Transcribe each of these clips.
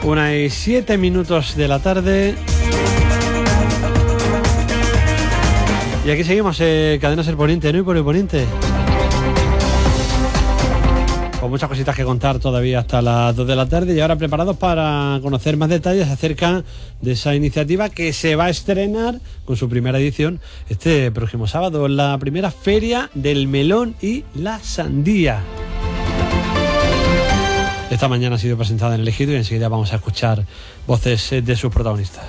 1:07 de la tarde. Y aquí seguimos, Cadena Ser Poniente, ¿no? Y por el Poniente. Con muchas cositas que contar todavía hasta las 2 de la tarde. Y ahora preparados para conocer más detalles acerca de esa iniciativa que se va a estrenar con su primera edición este próximo sábado. La primera feria del melón y la sandía. Esta mañana ha sido presentada en el Ejido y enseguida vamos a escuchar voces de sus protagonistas.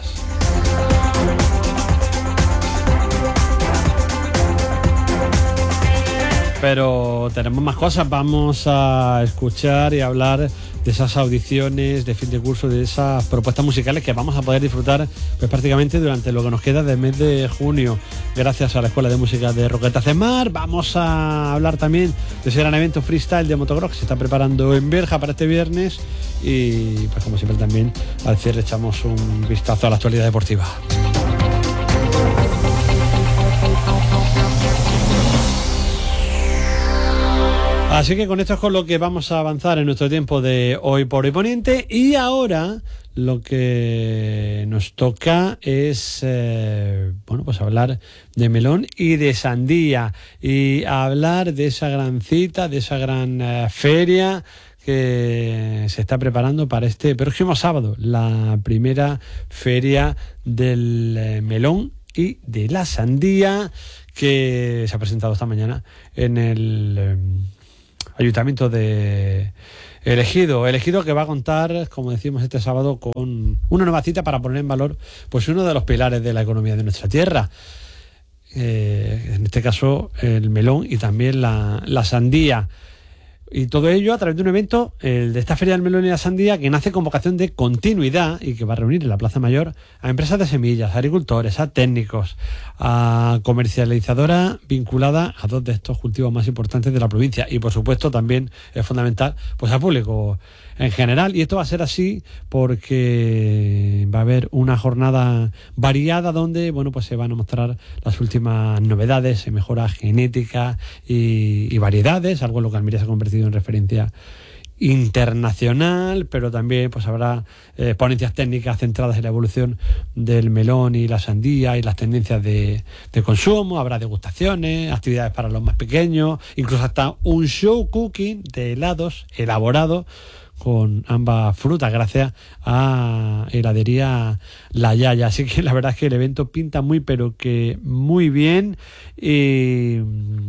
Pero tenemos más cosas, vamos a escuchar y hablar de esas audiciones de fin de curso, de esas propuestas musicales que vamos a poder disfrutar pues prácticamente durante lo que nos queda del mes de junio, gracias a la Escuela de Música de Roquetas de Mar. Vamos a hablar también de ese gran evento freestyle de motocross que se está preparando en Berja para este viernes y pues como siempre también al cierre echamos un vistazo a la actualidad deportiva. Así que con esto es con lo que vamos a avanzar en nuestro tiempo de Hoy por Hoy Poniente. Y ahora lo que nos toca es pues hablar de melón y de sandía. Y hablar de esa gran cita, de esa gran feria que se está preparando para este próximo sábado. La primera feria del melón y de la sandía que se ha presentado esta mañana en el Ayuntamiento de El Ejido que va a contar, como decimos, este sábado con una nueva cita para poner en valor pues uno de los pilares de la economía de nuestra tierra. En este caso el melón y también la sandía. Y todo ello a través de un evento, el de esta Feria del Melón y la Sandía, que nace con vocación de continuidad y que va a reunir en la Plaza Mayor a empresas de semillas, a agricultores, a técnicos, a comercializadoras vinculadas a dos de estos cultivos más importantes de la provincia. Y por supuesto también es fundamental pues al público en general. Y esto va a ser así porque va a haber una jornada variada donde pues se van a mostrar las últimas novedades en mejoras genéticas y variedades, algo en lo que Almería se ha convertido en referencia internacional, pero también pues habrá ponencias técnicas centradas en la evolución del melón y la sandía y las tendencias de consumo. Habrá degustaciones, actividades para los más pequeños, incluso hasta un show cooking de helados elaborados con ambas frutas gracias a heladería La Yaya. Así que la verdad es que el evento pinta muy pero que muy bien y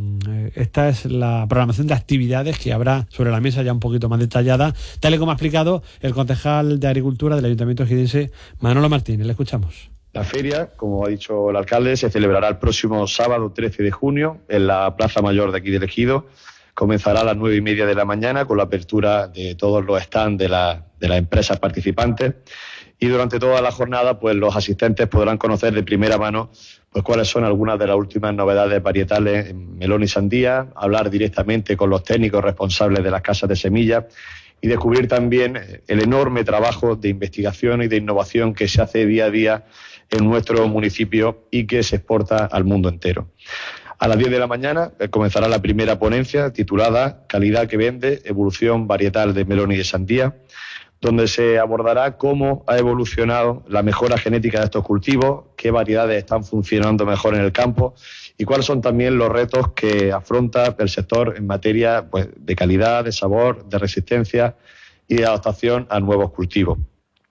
esta es la programación de actividades que habrá sobre la mesa ya un poquito más detallada, tal y como ha explicado el concejal de Agricultura del Ayuntamiento ejidense, Manolo Martínez. Le escuchamos. La feria, como ha dicho el alcalde, se celebrará el próximo sábado 13 de junio en la Plaza Mayor de aquí del Ejido. Comenzará a las 9:30 de la mañana con la apertura de todos los stands de las empresas participantes y durante toda la jornada pues los asistentes podrán conocer de primera mano pues cuáles son algunas de las últimas novedades varietales en melón y sandía, hablar directamente con los técnicos responsables de las casas de semillas y descubrir también el enorme trabajo de investigación y de innovación que se hace día a día en nuestro municipio y que se exporta al mundo entero. A las 10 de la mañana comenzará la primera ponencia titulada Calidad que vende, evolución varietal de melón y de sandía, donde se abordará cómo ha evolucionado la mejora genética de estos cultivos, qué variedades están funcionando mejor en el campo y cuáles son también los retos que afronta el sector en materia pues, de calidad, de sabor, de resistencia y de adaptación a nuevos cultivos.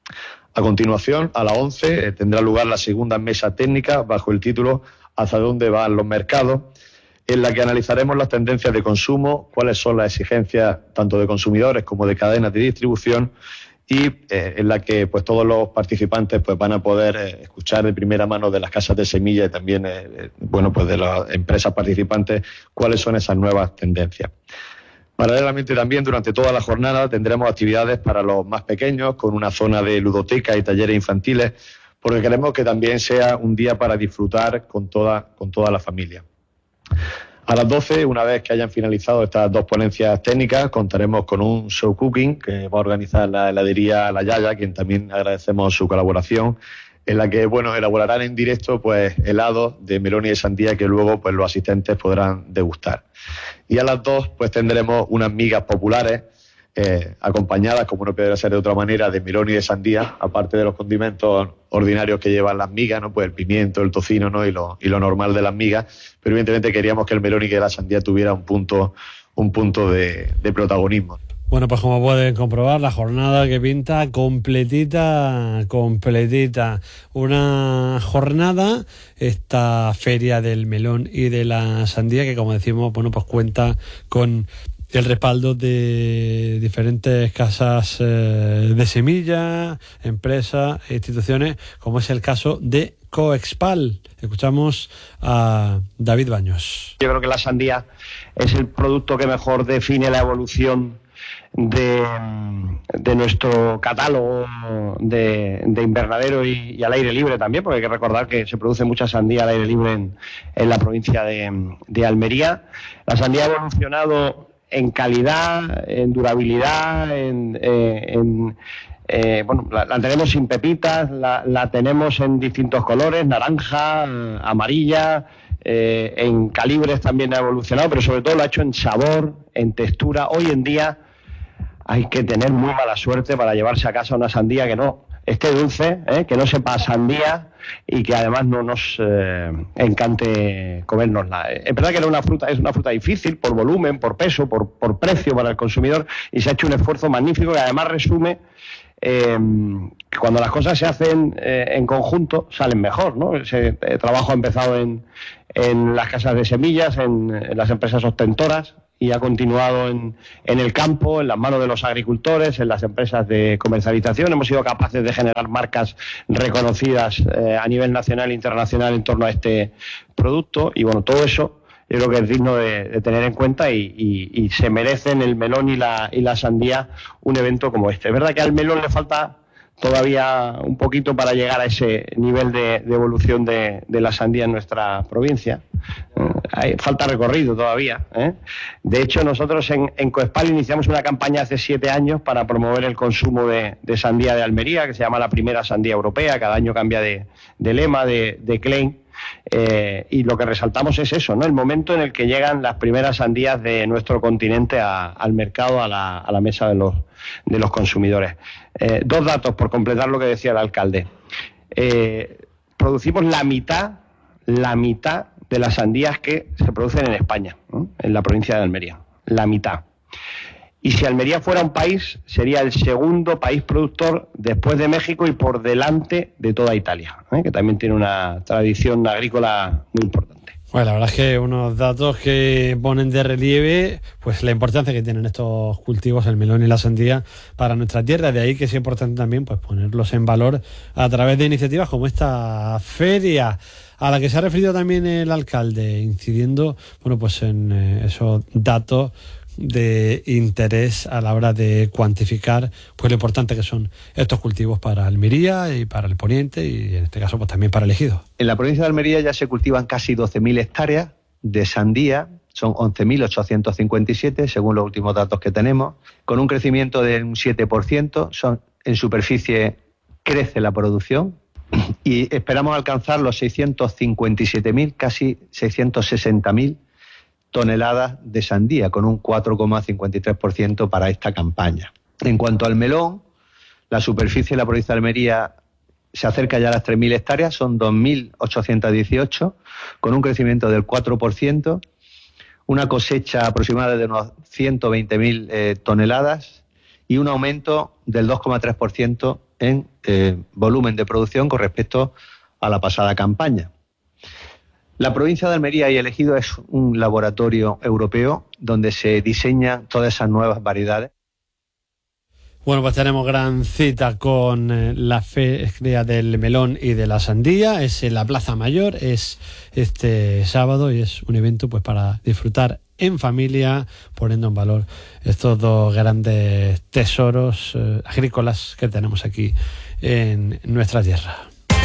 A continuación, a las 11 tendrá lugar la segunda mesa técnica bajo el título Hacia dónde van los mercados, en la que analizaremos las tendencias de consumo, cuáles son las exigencias tanto de consumidores como de cadenas de distribución y en la que pues todos los participantes pues van a poder escuchar de primera mano de las casas de semillas y también de las empresas participantes cuáles son esas nuevas tendencias. Paralelamente también durante toda la jornada tendremos actividades para los más pequeños con una zona de ludoteca y talleres infantiles porque queremos que también sea un día para disfrutar con toda la familia. A las 12, una vez que hayan finalizado estas dos ponencias técnicas, contaremos con un show cooking que va a organizar la heladería La Yaya, a quien también agradecemos su colaboración, en la que elaborarán en directo pues helados de melón y de sandía que luego pues los asistentes podrán degustar. Y a las 2 pues tendremos unas migas populares acompañadas, como no podría ser de otra manera, de melón y de sandía, aparte de los condimentos ordinarios que llevan las migas, ¿no? Pues el pimiento, el tocino, ¿no? y lo normal de las migas, pero evidentemente queríamos que el melón y que la sandía tuviera un punto de protagonismo. Bueno, pues como pueden comprobar, la jornada que pinta completita. Una jornada, esta feria del melón y de la sandía, que como decimos, bueno, pues cuenta con el respaldo de diferentes casas de semilla, empresas e instituciones, como es el caso de Coexpal. Escuchamos a David Baños. Yo creo que la sandía es el producto que mejor define la evolución de nuestro catálogo de invernadero y al aire libre también, porque hay que recordar que se produce mucha sandía al aire libre en la provincia de Almería. La sandía ha evolucionado en calidad, en durabilidad, la tenemos sin pepitas, la tenemos en distintos colores, naranja, amarilla, en calibres también ha evolucionado, pero sobre todo lo ha hecho en sabor, en textura. Hoy en día hay que tener muy mala suerte para llevarse a casa una sandía que no esté dulce, que no sepa sandía y que además no nos encante comérnosla. Es verdad que es una fruta difícil por volumen, por peso, por precio para el consumidor, y se ha hecho un esfuerzo magnífico que además resume que cuando las cosas se hacen en conjunto salen mejor, ¿no? Ese trabajo ha empezado en las casas de semillas, en las empresas ostentoras, y ha continuado en el campo, en las manos de los agricultores, en las empresas de comercialización. Hemos sido capaces de generar marcas reconocidas a nivel nacional e internacional en torno a este producto, y bueno, todo eso yo creo que es digno de tener en cuenta y se merecen el melón y la sandía un evento como este. Es verdad que al melón le falta todavía un poquito para llegar a ese nivel de evolución de la sandía en nuestra provincia. Falta recorrido todavía. De hecho, nosotros en Coexpal iniciamos una campaña hace 7 años para promover el consumo de sandía de Almería, que se llama la primera sandía europea. Cada año cambia de lema, de claim. Y lo que resaltamos es eso, ¿no? El momento en el que llegan las primeras sandías de nuestro continente al mercado, a la mesa de los consumidores. 2 datos por completar lo que decía el alcalde. Producimos la mitad de las sandías que se producen en España, ¿no? En la provincia de Almería, la mitad. Y si Almería fuera un país, sería el segundo país productor después de México y por delante de toda Italia, que también tiene una tradición agrícola muy importante. Bueno, la verdad es que unos datos que ponen de relieve pues la importancia que tienen estos cultivos, el melón y la sandía, para nuestra tierra. De ahí que es importante también pues ponerlos en valor a través de iniciativas como esta feria, a la que se ha referido también el alcalde, incidiendo pues en esos datos de interés a la hora de cuantificar pues lo importante que son estos cultivos para Almería y para el Poniente, y en este caso pues también para el Ejido. En la provincia de Almería ya se cultivan casi 12.000 hectáreas de sandía, son 11.857 según los últimos datos que tenemos, con un crecimiento de un 7%, en superficie crece la producción y esperamos alcanzar los 657.000, casi 660.000 toneladas de sandía, con un 4,53% para esta campaña. En cuanto al melón, la superficie de la provincia de Almería se acerca ya a las 3.000 hectáreas, son 2.818, con un crecimiento del 4%, una cosecha aproximada de unos 120.000 toneladas y un aumento del 2,3% en volumen de producción con respecto a la pasada campaña. La provincia de Almería y el Ejido es un laboratorio europeo donde se diseñan todas esas nuevas variedades. Bueno, pues tenemos gran cita con la feria del melón y de la sandía. Es en la Plaza Mayor, es este sábado y es un evento pues para disfrutar en familia, poniendo en valor estos 2 grandes tesoros agrícolas que tenemos aquí en nuestra tierra.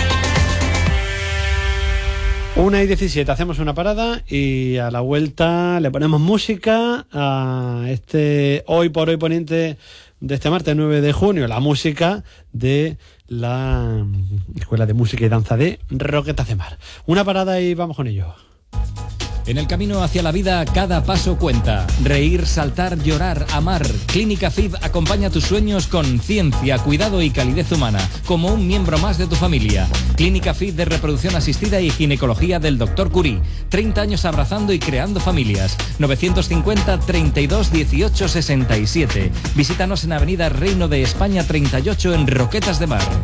1:17, hacemos una parada y a la vuelta le ponemos música a este Hoy por Hoy Poniente de este martes 9 de junio, la música de la Escuela de Música y Danza de Roquetas de Mar. Una parada y vamos con ello. En el camino hacia la vida, cada paso cuenta. Reír, saltar, llorar, amar. Clínica FIV acompaña tus sueños con ciencia, cuidado y calidez humana, como un miembro más de tu familia. Clínica FIV de reproducción asistida y ginecología del Dr. Curie. 30 años abrazando y creando familias. 950 32 18 67. Visítanos en Avenida Reino de España 38 en Roquetas de Mar.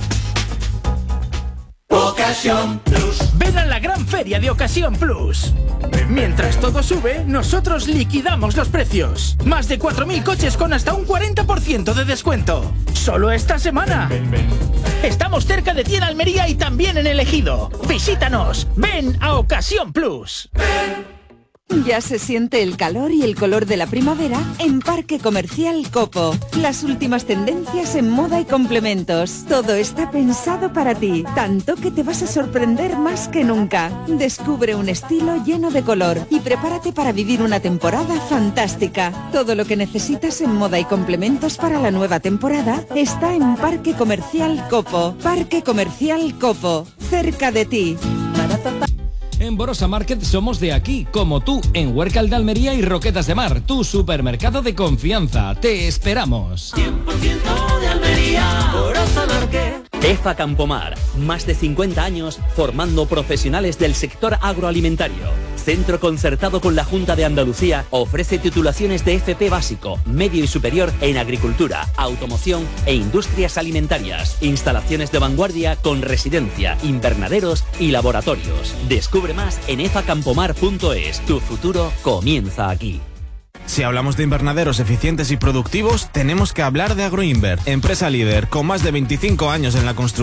Ocasión Plus. Ven a la gran feria de Ocasión Plus. Mientras todo sube, nosotros liquidamos los precios. Más de 4.000 coches con hasta un 40% de descuento. Solo esta semana. Estamos cerca de ti en Almería y también en El Ejido. Visítanos. Ven a Ocasión Plus. Ya se siente el calor y el color de la primavera en Parque Comercial Copo. Las últimas tendencias en moda y complementos. Todo está pensado para ti, tanto que te vas a sorprender más que nunca. Descubre un estilo lleno de color y prepárate para vivir una temporada fantástica. Todo lo que necesitas en moda y complementos para la nueva temporada está en Parque Comercial Copo. Parque Comercial Copo, cerca de ti. En Borosa Market somos de aquí, como tú, en Huércal de Almería y Roquetas de Mar, tu supermercado de confianza. Te esperamos. 100% de Almería, Borosa Market. EFA Campomar, más de 50 años formando profesionales del sector agroalimentario. Centro concertado con la Junta de Andalucía, ofrece titulaciones de FP básico, medio y superior en agricultura, automoción e industrias alimentarias. Instalaciones de vanguardia con residencia, invernaderos y laboratorios. Descubre más en efacampomar.es. Tu futuro comienza aquí. Si hablamos de invernaderos eficientes y productivos, tenemos que hablar de Agroinvert, empresa líder con más de 25 años en la construcción